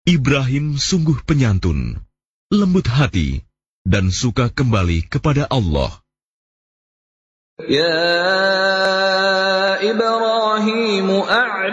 Ibrahim sungguh penyantun, lembut hati, dan suka kembali kepada Allah. Ya Ibrahim